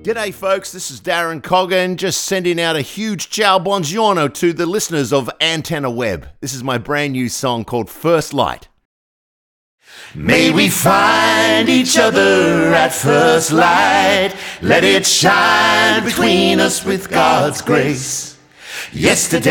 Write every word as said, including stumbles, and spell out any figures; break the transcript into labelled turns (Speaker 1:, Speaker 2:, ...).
Speaker 1: G'day folks, this is Darren Coggan, just sending out a huge ciao buongiorno to the listeners of Antenna Web. This is my brand new song called First Light.
Speaker 2: May we find each other at first light. Let it shine between us with God's grace. Yesterday